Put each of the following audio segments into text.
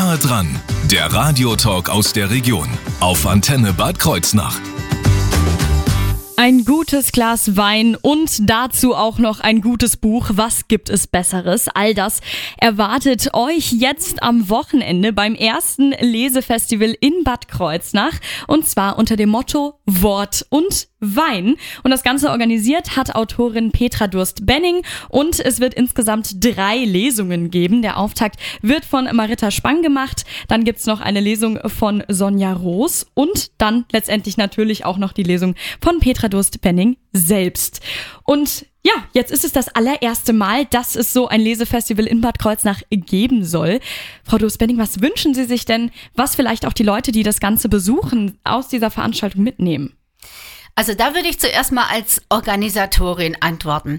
Nahe dran, der Radiotalk aus der Region auf Antenne Bad Kreuznach. Ein gutes Glas Wein und dazu auch noch ein gutes Buch. Was gibt es Besseres? All das erwartet euch jetzt am Wochenende beim ersten Lesefestival in Bad Kreuznach. Und zwar unter dem Motto Wort und Wein. Und das Ganze organisiert hat Autorin Petra Durst-Benning und es wird insgesamt 3 Lesungen geben. Der Auftakt wird von Marita Spang gemacht, dann gibt's noch eine Lesung von Sonja Roos und dann letztendlich natürlich auch noch die Lesung von Petra Durst-Benning selbst. Und ja, jetzt ist es das allererste Mal, dass es so ein Lesefestival in Bad Kreuznach geben soll. Frau Durst-Benning, was wünschen Sie sich denn, was vielleicht auch die Leute, die das Ganze besuchen, aus dieser Veranstaltung mitnehmen? Also da würde ich zuerst mal als Organisatorin antworten.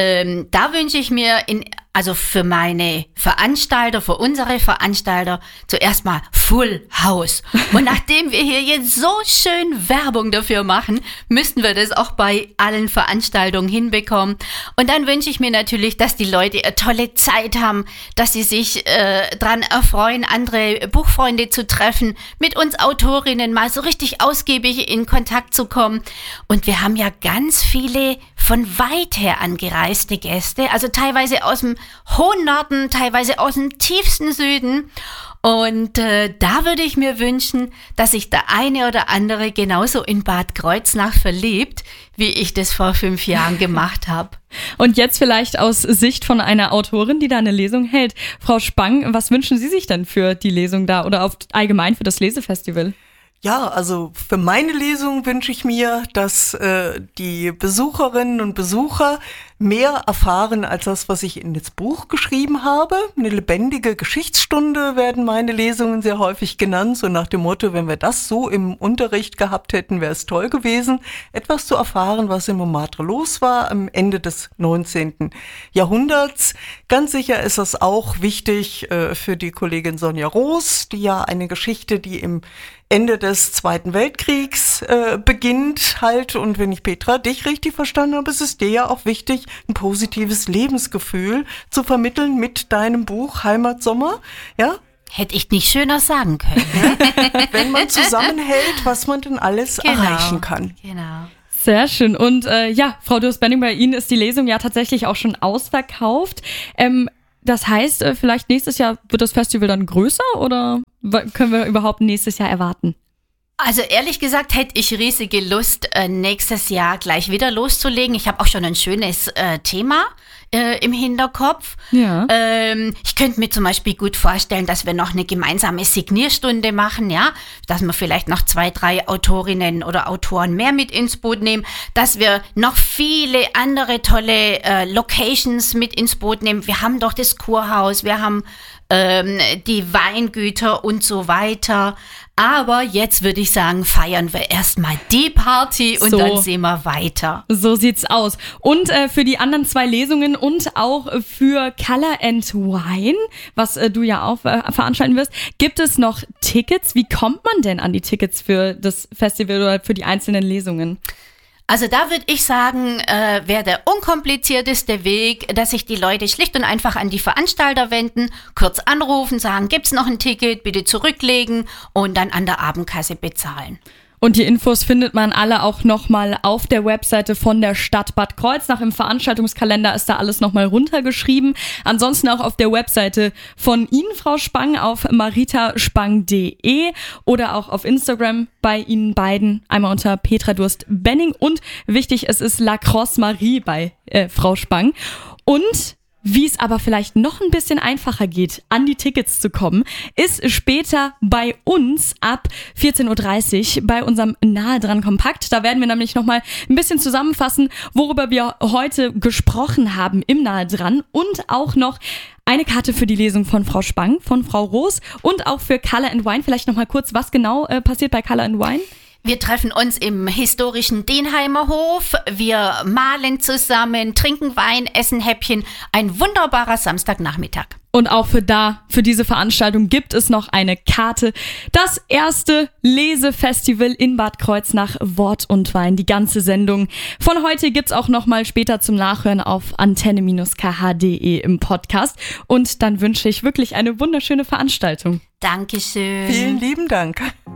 Da wünsche ich mir also für meine Veranstalter, für unsere Veranstalter zuerst mal Full House. Und nachdem wir hier jetzt so schön Werbung dafür machen, müssten wir das auch bei allen Veranstaltungen hinbekommen. Und dann wünsche ich mir natürlich, dass die Leute eine tolle Zeit haben, dass sie sich dran erfreuen, andere Buchfreunde zu treffen, mit uns Autorinnen mal so richtig ausgiebig in Kontakt zu kommen. Und wir haben ja ganz viele von weit her angereiste Gäste, also teilweise aus dem hohen Norden, teilweise aus dem tiefsten Süden. Und da würde ich mir wünschen, dass sich der eine oder andere genauso in Bad Kreuznach verliebt, wie ich das vor 5 Jahren gemacht habe. Und jetzt vielleicht aus Sicht von einer Autorin, die da eine Lesung hält. Frau Spang, was wünschen Sie sich denn für die Lesung da oder allgemein für das Lesefestival? Ja, also für meine Lesung wünsche ich mir, dass die Besucherinnen und Besucher mehr erfahren als das, was ich in das Buch geschrieben habe. Eine lebendige Geschichtsstunde werden meine Lesungen sehr häufig genannt, so nach dem Motto, wenn wir das so im Unterricht gehabt hätten, wäre es toll gewesen, etwas zu erfahren, was in Montmartre los war am Ende des 19. Jahrhunderts. Ganz sicher ist das auch wichtig für die Kollegin Sonja Roos, die ja eine Geschichte, die im Ende des Zweiten Weltkriegs beginnt halt. Und wenn ich Petra dich richtig verstanden habe, ist es dir ja auch wichtig, ein positives Lebensgefühl zu vermitteln mit deinem Buch Heimatsommer, ja? Hätte ich nicht schöner sagen können. Wenn man zusammenhält, was man denn alles erreichen kann. Genau. Sehr schön. Und Frau Durst-Benning, bei Ihnen ist die Lesung ja tatsächlich auch schon ausverkauft. Das heißt, vielleicht nächstes Jahr wird das Festival dann größer oder können wir überhaupt nächstes Jahr erwarten? Also ehrlich gesagt hätte ich riesige Lust, nächstes Jahr gleich wieder loszulegen. Ich habe auch schon ein schönes Thema im Hinterkopf. Ja. Ich könnte mir zum Beispiel gut vorstellen, dass wir noch eine gemeinsame Signierstunde machen, ja, dass wir vielleicht noch 2, 3 Autorinnen oder Autoren mehr mit ins Boot nehmen, dass wir noch viele andere tolle Locations mit ins Boot nehmen. Wir haben doch das Kurhaus, wir haben die Weingüter und so weiter. Aber jetzt würde ich sagen, feiern wir erstmal die Party und dann sehen wir weiter. So sieht's aus. Und für die anderen 2 Lesungen und auch für Color and Wine, was du ja auch veranstalten wirst, gibt es noch Tickets. Wie kommt man denn an die Tickets für das Festival oder für die einzelnen Lesungen? Also da würde ich sagen, wäre der unkomplizierteste Weg, dass sich die Leute schlicht und einfach an die Veranstalter wenden, kurz anrufen, sagen, gibt's noch ein Ticket, bitte zurücklegen und dann an der Abendkasse bezahlen. Und die Infos findet man alle auch nochmal auf der Webseite von der Stadt Bad Kreuznach. Im Veranstaltungskalender ist da alles nochmal runtergeschrieben. Ansonsten auch auf der Webseite von Ihnen, Frau Spang, auf maritaspang.de oder auch auf Instagram bei Ihnen beiden. Einmal unter Petra Durst-Benning und wichtig, es ist Lacrosse Marie bei Frau Spang. Und wie es aber vielleicht noch ein bisschen einfacher geht, an die Tickets zu kommen, ist später bei uns ab 14.30 Uhr bei unserem Nahe dran Kompakt. Da werden wir nämlich nochmal ein bisschen zusammenfassen, worüber wir heute gesprochen haben im Nahe dran und auch noch eine Karte für die Lesung von Frau Spang, von Frau Roos und auch für Color and Wine. Vielleicht nochmal kurz, was genau passiert bei Color and Wine? Wir treffen uns im historischen Dienheimer Hof, wir malen zusammen, trinken Wein, essen Häppchen. Ein wunderbarer Samstagnachmittag. Und auch für diese Veranstaltung gibt es noch eine Karte. Das erste Lesefestival in Bad Kreuznach, Wort und Wein. Die ganze Sendung von heute gibt's auch noch mal später zum Nachhören auf antenne-kh.de im Podcast. Und dann wünsche ich wirklich eine wunderschöne Veranstaltung. Dankeschön. Vielen lieben Dank.